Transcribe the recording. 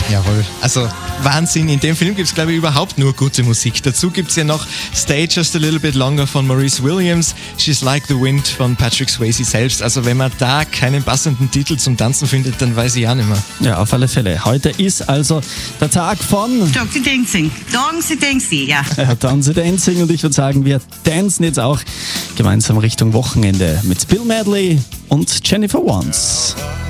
Jawohl. Also Wahnsinn. In dem Film gibt es, glaube ich, überhaupt nur gute Musik. Dazu gibt es ja noch Stay Just a Little Bit Longer von Maurice Williams, She's Like the Wind von Patrick Swayze selbst. Also wenn man da keinen passenden Titel zum Tanzen findet, dann weiß ich auch nicht mehr. Ja, auf alle Fälle. Heute ist also der Tag von Dirty Dancing. Dancing, Dancing, ja. Dancing Dancing, und ich würde sagen, wir dancen jetzt auch gemeinsam Richtung Wochenende mit Bill Medley und Jennifer Warnes.